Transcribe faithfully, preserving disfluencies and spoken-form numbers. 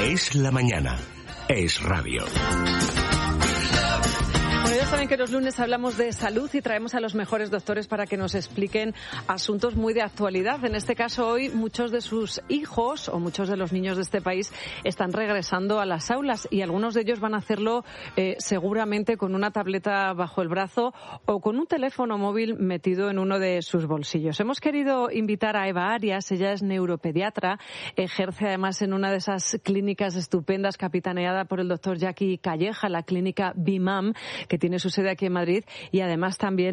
Es la mañana. Es radio. Bueno, ya saben que los lunes hablamos de salud y traemos a los mejores doctores para que nos expliquen asuntos muy de actualidad. En este caso, hoy, muchos de sus hijos o muchos de los niños de este país están regresando a las aulas y algunos de ellos van a hacerlo eh, seguramente con una tableta bajo el brazo o con un teléfono móvil metido en uno de sus bolsillos. Hemos querido invitar a Eva Arias, ella es neuropediatra, ejerce además en una de esas clínicas estupendas capitaneada por el doctor Jackie Calleja, la clínica B I M A M, que tiene su sede aquí en Madrid, y además también